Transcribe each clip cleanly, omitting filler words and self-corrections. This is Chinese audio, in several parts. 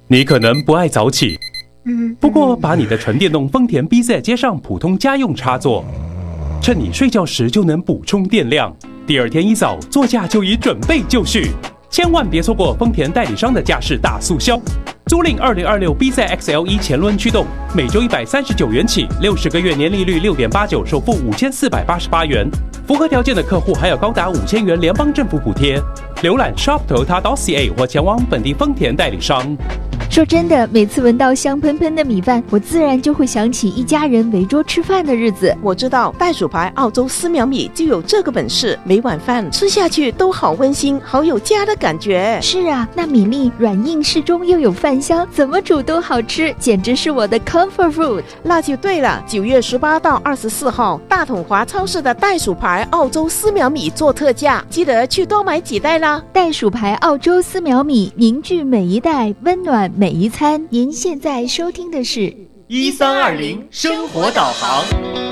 你可能不爱早起，不过把你的纯电动丰田 BZ 接上普通家用插座，趁你睡觉时就能补充电量。第二天一早，座驾就已准备就绪。千万别错过丰田代理商的驾驶大促销！租赁2026 BZ XLE 前轮驱动，每周139元起，60个月年利率6.89%，首付5488元。符合条件的客户还有高达5000元联邦政府补贴。浏览 shop.toyota.ca 或前往本地丰田代理商。 说真的，每次闻到香喷喷的米饭，我自然就会想起一家人围桌吃饭的日子。 我知道袋鼠牌澳洲丝苗米就有这个本事，每碗饭吃下去都好温馨，好有家的感觉。 是啊，那米粒软硬适中又有饭香，怎么煮都好吃，简直是我的 comfort food。 那就对了，9月18到24号，大统华超市的袋鼠牌澳洲丝苗米做特价，记得去多买几袋啦。 袋鼠牌澳洲丝苗米，凝聚每一代，温暖每一餐。您现在收听的是 1320生活导航。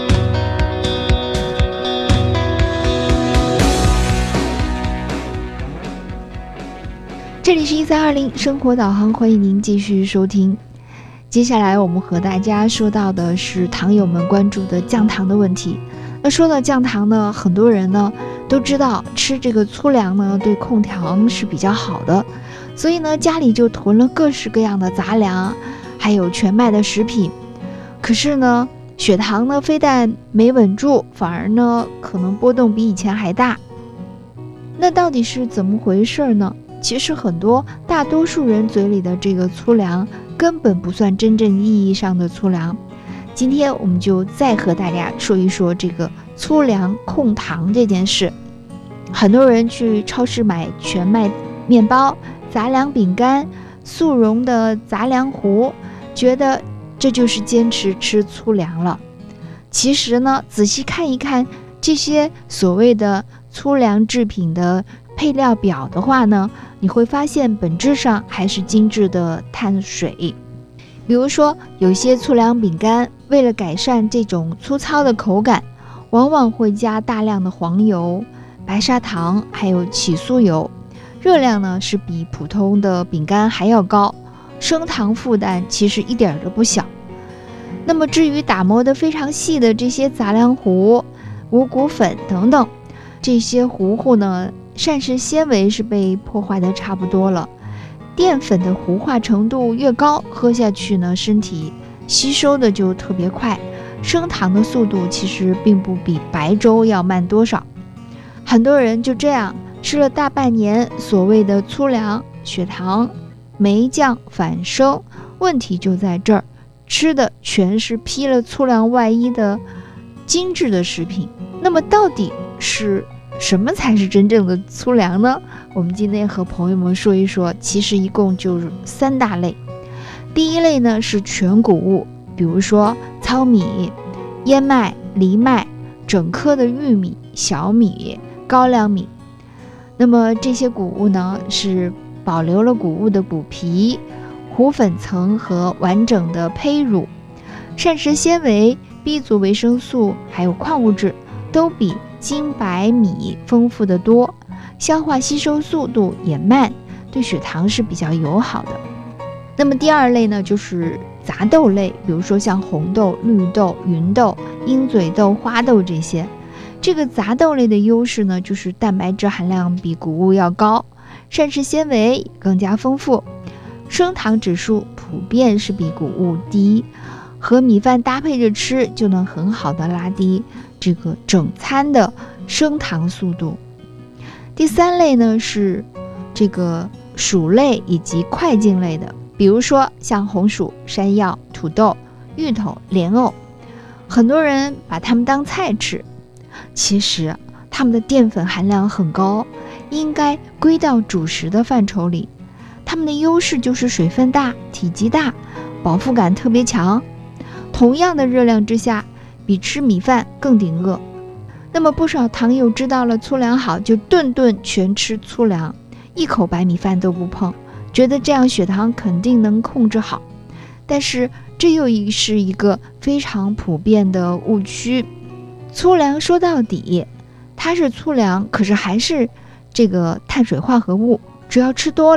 这里是1320生活导航，欢迎您继续收听。接下来我们和大家说到的是糖友们关注的降糖的问题。那说到降糖呢，很多人呢都知道吃这个粗粮呢对控糖是比较好的，所以呢家里就囤了各式各样的杂粮，还有全麦的食品。可是呢血糖呢非但没稳住，反而呢可能波动比以前还大。那到底是怎么回事呢？其实大多数人嘴里的这个粗粮根本不算真正意义上的粗粮。今天我们就再和大家说一说这个粗粮控糖这件事。很多人去超市买全麦面包、杂粮饼干、速溶的杂粮糊，觉得这就是坚持吃粗粮了。其实呢，仔细看一看这些所谓的粗粮制品的配料表的话呢，你会发现本质上还是精致的碳水。比如说有些粗粮饼干为了改善这种粗糙的口感，往往会加大量的黄油、白砂糖还有起酥油，热量呢是比普通的饼干还要高，升糖负担其实一点都不小。那么至于打磨得非常细的这些杂粮糊、五谷粉等等，这些糊呢膳食纤维是被破坏的差不多了，淀粉的糊化程度越高，喝下去呢身体吸收的就特别快，升糖的速度其实并不比白粥要慢多少。很多人就这样吃了大半年所谓的粗粮，血糖没降反升，问题就在这儿，吃的全是披了粗粮外衣的精致的食品。那么到底是什么才是真正的粗粮呢？我们今天和朋友们说一说，其实一共就是3大类。第一类呢是全谷物，比如说糙米、燕麦、藜麦、整颗的玉米、小米、高粱米。那么这些谷物呢是保留了谷物的谷皮、糊粉层和完整的胚乳，膳食纤维、B 族维生素还有矿物质都比精白米丰富得多，消化吸收速度也慢，对血糖是比较友好的。那么第二类呢就是杂豆类，比如说像红豆、绿豆、芸豆、鹰嘴豆、花豆这些。这个杂豆类的优势呢就是蛋白质含量比谷物要高，膳食纤维更加丰富，升糖指数普遍是比谷物低，和米饭搭配着吃就能很好的拉低这个整餐的升糖速度。第三类呢是这个薯类以及块茎类的，比如说像红薯、山药、土豆、芋头、莲藕，很多人把它们当菜吃，其实它们的淀粉含量很高，应该归到主食的范畴里。它们的优势就是水分大、体积大、饱腹感特别强，同样的热量之下比吃米饭更顶饿。那么不少糖友知道了粗粮好，就顿顿全吃粗粮，一口白米饭都不碰，觉得这样血糖肯定能控制好。但是这又是一个非常普遍的误区。粗粮说到底它是粗粮，可是还是这个碳水化合物，只要吃多了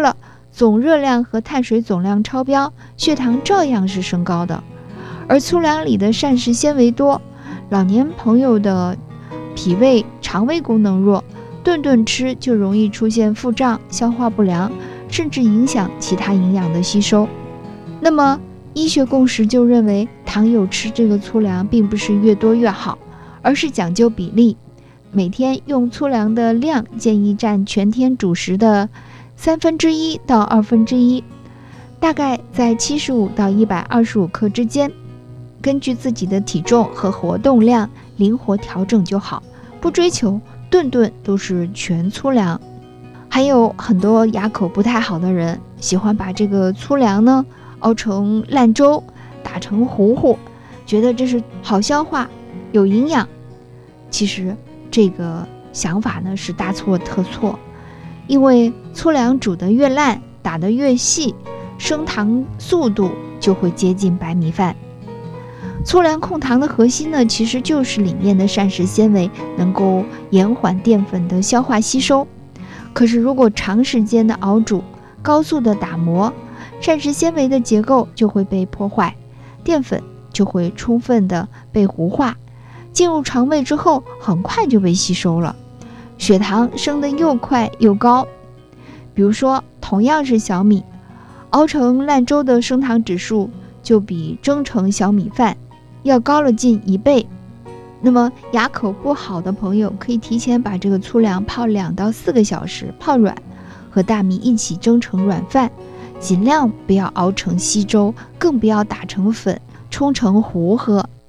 总热量和碳水总量超标，血糖照样是升高的。而粗粮里的膳食纤维多，老年朋友的脾胃、肠胃功能弱，顿顿吃就容易出现腹胀、消化不良，甚至影响其他营养的吸收。那么医学共识就认为，糖友吃这个粗粮并不是越多越好，而是讲究比例。每天用粗粮的量建议占全天主食的1/3到1/2，大概在75到125克之间，根据自己的体重和活动量灵活调整就好，不追求顿顿都是全粗粮。还有很多牙口不太好的人，喜欢把这个粗粮呢熬成烂粥，打成糊糊，觉得这是好消化有营养。其实这个想法呢是大错特错，因为粗粮煮得越烂，打得越细，升糖速度就会接近白米饭。粗粮控糖的核心呢，其实就是里面的膳食纤维能够延缓淀粉的消化吸收。可是如果长时间的熬煮，高速的打磨，膳食纤维的结构就会被破坏，淀粉就会充分的被糊化，进入肠胃之后很快就被吸收了，血糖升得又快又高。比如说同样是小米，熬成烂粥的升糖指数就比蒸成小米饭要高了近1倍。那么牙口不好的朋友可以提前把这个粗粮泡2到4个小时，泡软，和大米一起蒸成软饭，尽量不要熬成稀粥，更不要打成粉冲成糊喝，